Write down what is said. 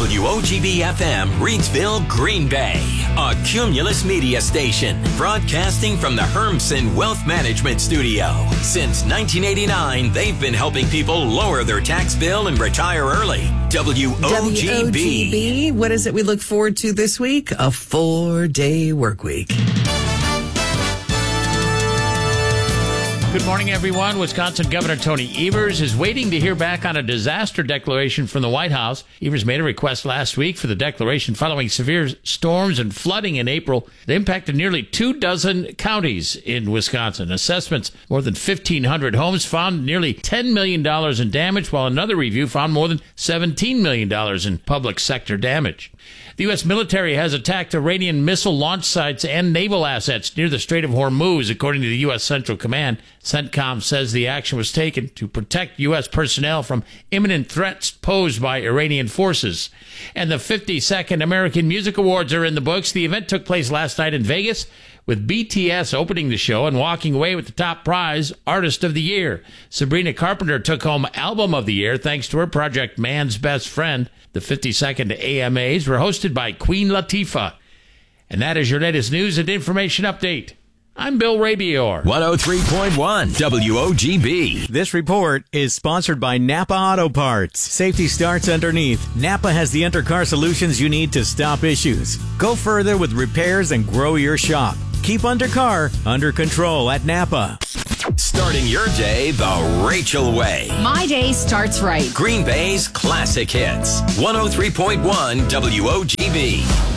WOGB-FM, Reidsville, Green Bay. A Cumulus Media station, broadcasting from the Hermsen Wealth Management Studio. Since 1989, they've been helping people lower their tax bill and retire early. WOGB. What is it we look forward to this week? A 4-day work week. Good morning, everyone. Wisconsin Governor Tony Evers is waiting to hear back on a disaster declaration from the White House. Evers made a request last week for the declaration following severe storms and flooding in April that impacted nearly 24 counties in Wisconsin. Assessments, more than 1,500 homes, found nearly $10 million in damage, while another review found more than $17 million in public sector damage. The U.S. military has attacked Iranian missile launch sites and naval assets near the Strait of Hormuz, according to the U.S. Central Command. CENTCOM says the action was taken to protect U.S. personnel from imminent threats posed by Iranian forces. And the 52nd American Music Awards are in the books. The event took place last night in Vegas, with BTS opening the show and walking away with the top prize, Artist of the Year. Sabrina Carpenter took home Album of the Year thanks to her project Man's Best Friend. The 52nd AMAs were hosted by Queen Latifah. And that is your latest news and information update. I'm Bill Rabior. 103.1 WOGB. This report is sponsored by Napa Auto Parts. Safety starts underneath. Napa has the undercar solutions you need to stop issues. Go further with repairs and grow your shop. Keep undercar under control at Napa. Starting your day the Rachel way. My day starts right. Green Bay's classic hits. 103.1 WOGB.